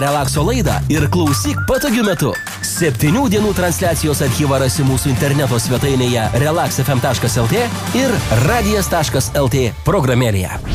Relakso laidą ir klausyk patogiu metu. 7 dienų transliacijos archyvą rasi mūsų interneto svetainėje relaxfm.lt ir radijas.lt programėlėje.